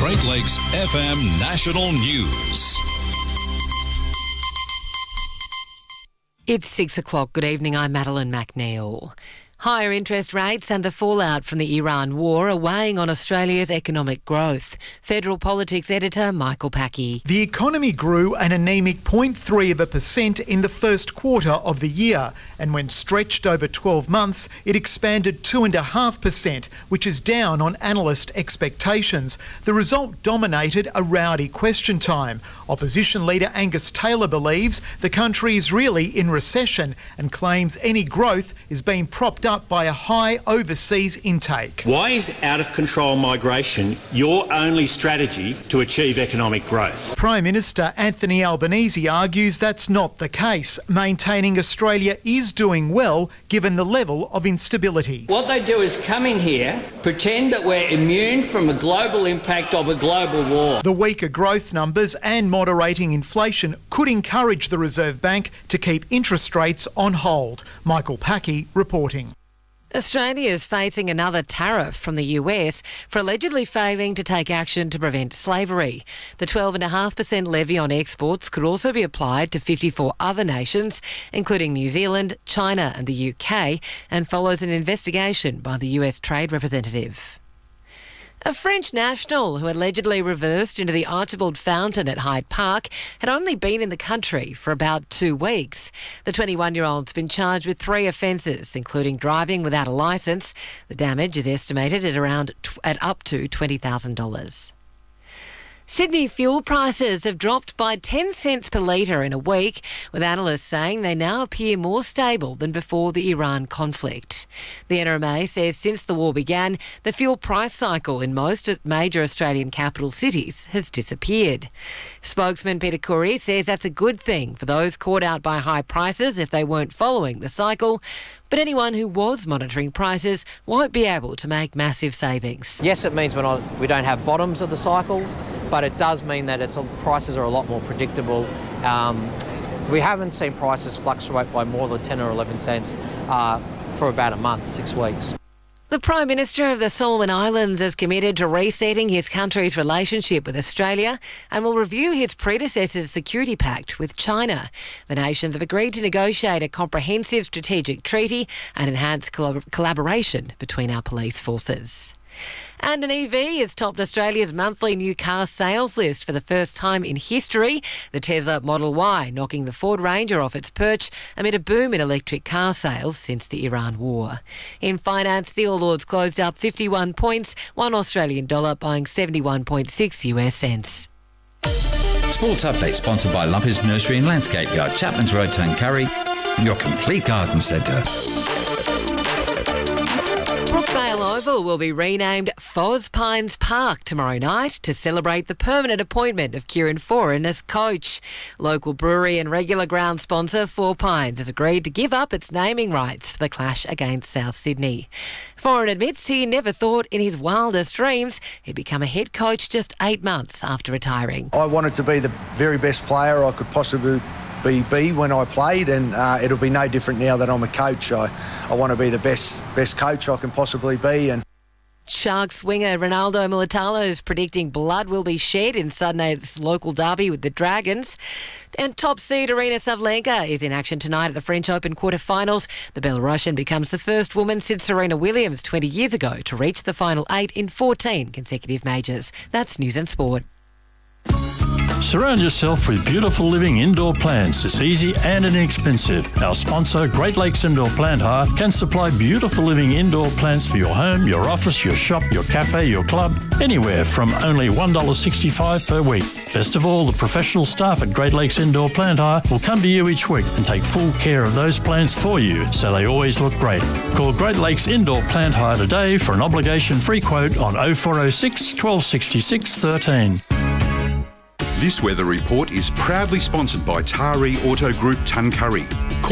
Great Lakes FM National News. It's 6 o'clock. Good evening, I'm Madeline McNeil. Higher interest rates and the fallout from the Iran war are weighing on Australia's economic growth. Federal Politics editor Michael Packey. The economy grew an anemic 0.3% in the first quarter of the year, and when stretched over 12 months, it expanded 2.5%, which is down on analyst expectations. The result dominated a rowdy question time. Opposition leader Angus Taylor believes the country is really in recession and claims any growth is being propped up by a high overseas intake. Why is out-of-control migration your only strategy to achieve economic growth? Prime Minister Anthony Albanese argues that's not the case, maintaining Australia is doing well given the level of instability. What they do is come in here, pretend that we're immune from the global impact of a global war. The weaker growth numbers and moderating inflation could encourage the Reserve Bank to keep interest rates on hold. Michael Packey reporting. Australia is facing another tariff from the US for allegedly failing to take action to prevent slavery. The 12.5% levy on exports could also be applied to 54 other nations, including New Zealand, China and the UK, and follows an investigation by the US Trade Representative. A French national who allegedly reversed into the Archibald Fountain at Hyde Park had only been in the country for about 2 weeks. The 21-year-old's been charged with 3 offences, including driving without a licence. The damage is estimated at up to $20,000. Sydney fuel prices have dropped by 10 cents per litre in a week, with analysts saying they now appear more stable than before the Iran conflict. The NRMA says since the war began, the fuel price cycle in most major Australian capital cities has disappeared. Spokesman Peter Curry says that's a good thing for those caught out by high prices if they weren't following the cycle, but anyone who was monitoring prices won't be able to make massive savings. Yes, it means we don't have bottoms of the cycles, but it does mean that prices are a lot more predictable. We haven't seen prices fluctuate by more than 10 or 11 cents for about a month, 6 weeks. The Prime Minister of the Solomon Islands is committed to resetting his country's relationship with Australia and will review his predecessor's security pact with China. The nations have agreed to negotiate a comprehensive strategic treaty and enhance collaboration between our police forces. And an EV has topped Australia's monthly new car sales list for the first time in history. The Tesla Model Y knocking the Ford Ranger off its perch amid a boom in electric car sales since the Iran war. In finance, the All Ords closed up 51 points, $1 Australian dollar buying 71.6 US cents. Sports Update sponsored by Lumpy's Nursery and Landscape Yard, Chapman's Road, Tuncurry, your complete garden centre. Brookvale Oval will be renamed Foz Pines Park tomorrow night to celebrate the permanent appointment of Kieran Foran as coach. Local brewery and regular ground sponsor Four Pines has agreed to give up its naming rights for the clash against South Sydney. Foran admits he never thought in his wildest dreams he'd become a head coach just 8 months after retiring. I wanted to be the very best player I could possibly be when I played, and it'll be no different now that I'm a coach. I want to be the best coach I can possibly be. And Sharks winger Ronaldo Militalo is predicting blood will be shed in Sunday's local derby with the Dragons. And top seed Arina Sabalenka is in action tonight at the French Open quarterfinals. The Belarusian becomes the first woman since Serena Williams 20 years ago to reach the final 8 in 14 consecutive majors. That's News and Sport. Surround yourself with beautiful living indoor plants. It's easy and inexpensive. Our sponsor, Great Lakes Indoor Plant Hire, can supply beautiful living indoor plants for your home, your office, your shop, your cafe, your club, anywhere from only $1.65 per week. Best of all, the professional staff at Great Lakes Indoor Plant Hire will come to you each week and take full care of those plants for you so they always look great. Call Great Lakes Indoor Plant Hire today for an obligation-free quote on 0406 1266 13. This weather report is proudly sponsored by Taree Auto Group Tuncurry.